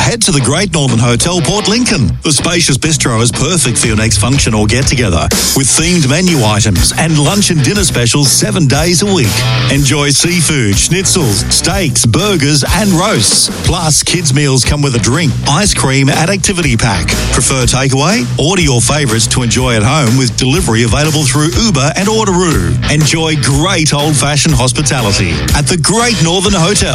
head to the Great Northern Hotel, Port Lincoln. The spacious bistro is perfect for your next function or get-together, with themed menu items and lunch and dinner specials 7 days a week. Enjoy seafood, schnitzels, steaks, burgers and roasts. Plus, kids' meals come with a drink, ice cream and activity pack. Prefer takeaway? Order your favourites to enjoy at home with delivery available through Uber and Orderoo. Enjoy great old-fashioned hospitality at the Great Northern Hotel.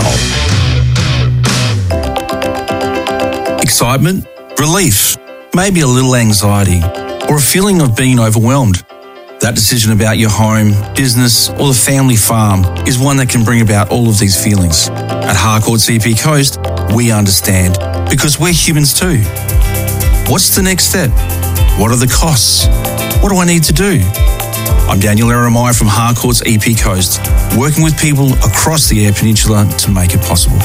Excitement, relief, maybe a little anxiety, or a feeling of being overwhelmed. That decision about your home, business, or the family farm is one that can bring about all of these feelings. At Harcourt CP Coast, we understand, because we're humans too. What's the next step? What are the costs? What do I need to do? I'm Daniel Eremaya from Harcourt's EP Coast, working with people across the Eyre Peninsula to make it possible.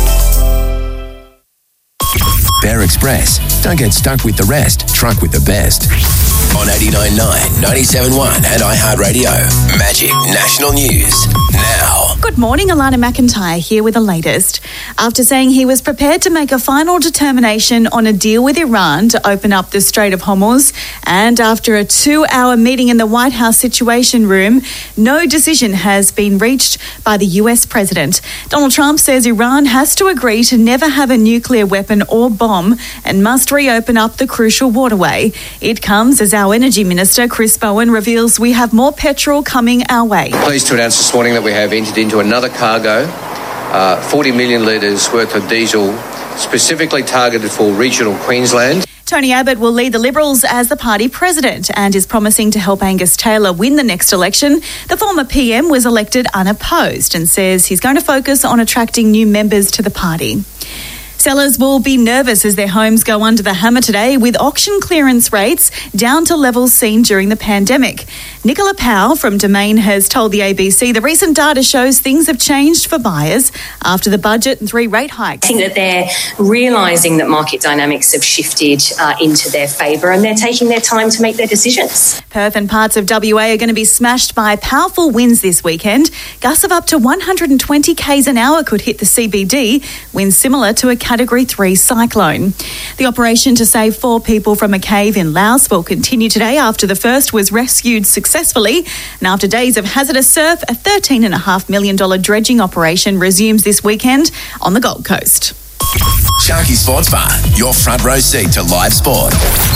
Bear Express. Don't get stuck with the rest. Truck with the best. On 89.9, 97.1 and iHeartRadio. Magic National News. Now. Good morning, Alana McIntyre here with the latest. After saying he was prepared to make a final determination on a deal with Iran to open up the Strait of Hormuz, and after a 2-hour meeting in the White House Situation Room, no decision has been reached by the US President. Donald Trump says Iran has to agree to never have a nuclear weapon or bomb and must reopen up the crucial waterway. It comes as our Energy Minister, Chris Bowen, reveals we have more petrol coming our way. Pleased to announce this morning that we have entered into another cargo, 40 million litres worth of diesel, specifically targeted for regional Queensland. Tony Abbott will lead the Liberals as the party president and is promising to help Angus Taylor win the next election. The former PM was elected unopposed and says he's going to focus on attracting new members to the party. Sellers will be nervous as their homes go under the hammer today, with auction clearance rates down to levels seen during the pandemic. Nicola Powell from Domain has told the ABC the recent data shows things have changed for buyers after the budget and 3 rate hikes. I think that they're realising that market dynamics have shifted into their favour, and they're taking their time to make their decisions. Perth and parts of WA are going to be smashed by powerful winds this weekend. Gusts of up to 120 k's an hour could hit the CBD, winds similar to a Category 3 cyclone. The operation to save 4 people from a cave in Laos will continue today after the first was rescued successfully. And after days of hazardous surf, a $13.5 million dredging operation resumes this weekend on the Gold Coast. Sharky Sports Bar, your front row seat to live sport.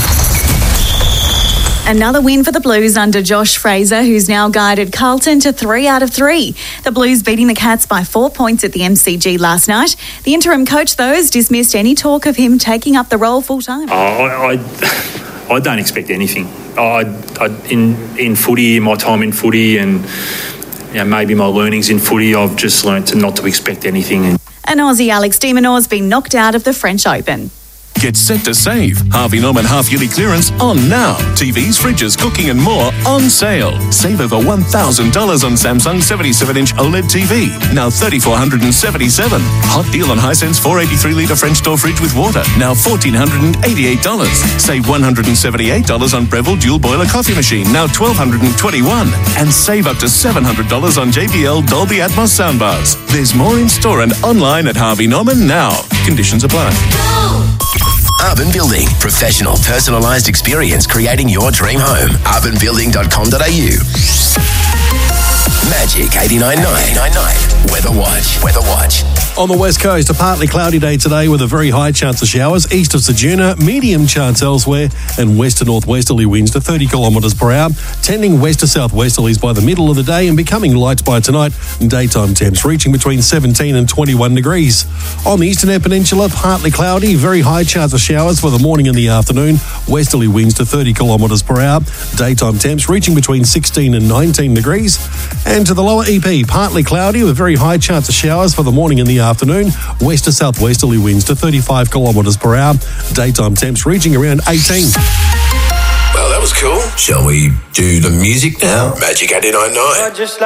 Another win for the Blues under Josh Fraser, who's now guided Carlton to 3 out of 3. The Blues beating the Cats by 4 points at the MCG last night. The interim coach, though, has dismissed any talk of him taking up the role full-time. I don't expect anything. In footy, my time in footy and maybe my learnings in footy, I've just learnt not to expect anything. And Aussie Alex de Minaur's been knocked out of the French Open. Get set to save. Harvey Norman half-yearly clearance on now. TVs, fridges, cooking and more on sale. Save over $1,000 on Samsung 77-inch OLED TV. Now $3,477. Hot deal on Hisense 483-litre French door fridge with water. Now $1,488. Save $178 on Breville dual boiler coffee machine. Now $1,221. And save up to $700 on JBL Dolby Atmos soundbars. There's more in store and online at Harvey Norman now. Conditions apply. Urban Building. Professional, personalised experience creating your dream home. urbanbuilding.com.au. Magic 89.9. Weather Watch. On the west coast, a partly cloudy day today with a very high chance of showers. East of Ceduna, medium chance elsewhere, and west to northwesterly winds to 30 kilometres per hour, tending west to southwesterlies by the middle of the day and becoming light by tonight. Daytime temps reaching between 17 and 21 degrees. On the eastern Eyre Peninsula, partly cloudy, very high chance of showers for the morning and the afternoon. Westerly winds to 30 kilometres per hour. Daytime temps reaching between 16 and 19 degrees. And to the lower EP, partly cloudy with very high chance of showers for the morning and the afternoon. West to southwesterly winds to 35 kilometres per hour. Daytime temps reaching around 18. Well, that was cool. Shall we do the music now? Magic 89.9.